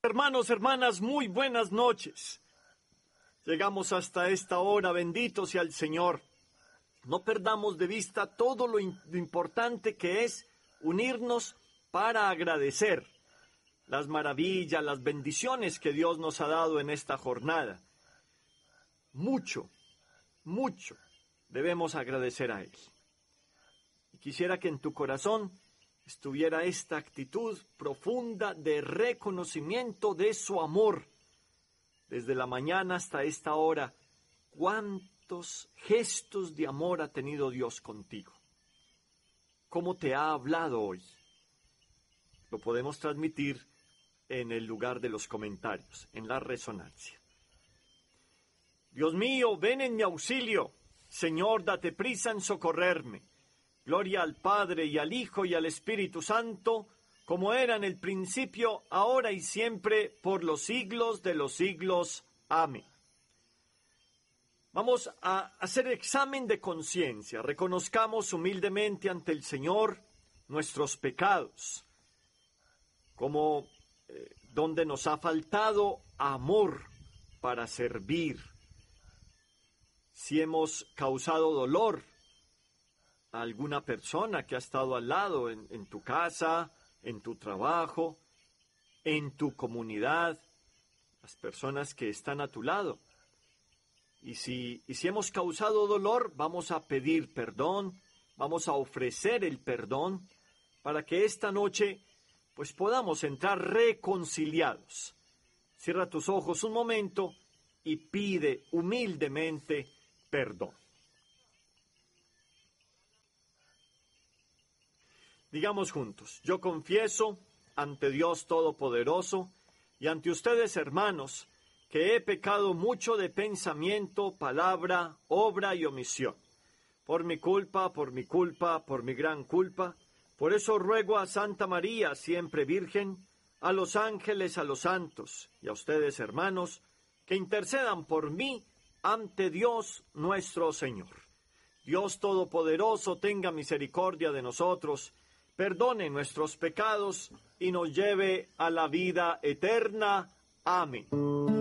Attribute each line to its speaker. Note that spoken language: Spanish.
Speaker 1: Hermanos, hermanas, muy buenas noches. Llegamos hasta esta hora, bendito sea el Señor. No perdamos de vista todo lo importante que es unirnos para agradecer las maravillas, las bendiciones que Dios nos ha dado en esta jornada. Mucho debemos agradecer a Él. Y quisiera que en tu corazón estuviera esta actitud profunda de reconocimiento de su amor. Desde la mañana hasta esta hora, ¿cuántos gestos de amor ha tenido Dios contigo? ¿Cómo te ha hablado hoy? Lo podemos transmitir en el lugar de los comentarios, en la resonancia. Dios mío, ven en mi auxilio. Señor, date prisa en socorrerme. Gloria al Padre, y al Hijo, y al Espíritu Santo, como era en el principio, ahora y siempre, por los siglos de los siglos. Amén. Vamos a hacer examen de conciencia. Reconozcamos humildemente ante el Señor nuestros pecados, como donde nos ha faltado amor para servir. Si hemos causado dolor a alguna persona que ha estado al lado en tu casa, en tu trabajo, en tu comunidad, las personas que están a tu lado. Y si hemos causado dolor, vamos a pedir perdón, vamos a ofrecer el perdón para que esta noche pues podamos entrar reconciliados. Cierra tus ojos un momento y pide humildemente perdón. Digamos juntos: yo confieso ante Dios Todopoderoso y ante ustedes, hermanos, que he pecado mucho de pensamiento, palabra, obra y omisión. Por mi culpa, por mi gran culpa. Por eso ruego a Santa María, siempre Virgen, a los ángeles, a los santos y a ustedes, hermanos, que intercedan por mí ante Dios nuestro Señor. Dios Todopoderoso tenga misericordia de nosotros, perdone nuestros pecados y nos lleve a la vida eterna. Amén.